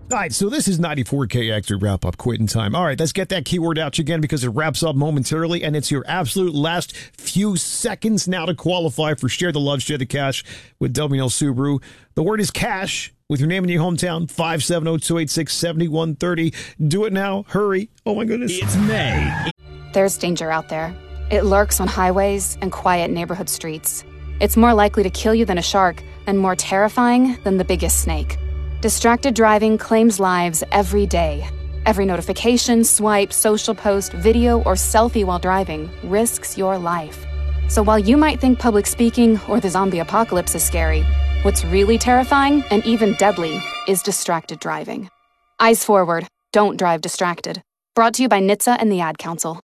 All right, so this is 94KX to wrap up Quitting Time. All right, let's get that keyword out again because it wraps up momentarily, and it's your absolute last few seconds now to qualify for Share the Love, Share the Cash with WNL Subaru. The word is cash with your name and your hometown, 570-286-7130. Do it now. Hurry. Oh, my goodness. It's May. There's danger out there. It lurks on highways and quiet neighborhood streets. It's more likely to kill you than a shark and more terrifying than the biggest snake. Distracted driving claims lives every day. Every notification, swipe, social post, video, or selfie while driving risks your life. So while you might think public speaking or the zombie apocalypse is scary, what's really terrifying and even deadly is distracted driving. Eyes forward. Don't drive distracted. Brought to you by NHTSA and the Ad Council.